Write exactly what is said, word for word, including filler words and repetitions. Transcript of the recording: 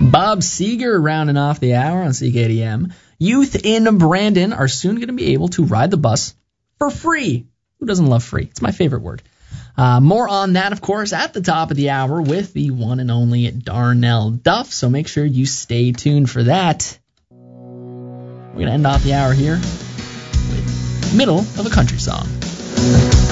Bob Seger rounding off the hour on C K D M. Youth in Brandon are soon going to be able to ride the bus for free. Who doesn't love free? It's my favorite word. Uh, more on that, of course, at the top of the hour with the one and only Darnell Duff. So make sure you stay tuned for that. We're going to end off the hour here with middle of a country song.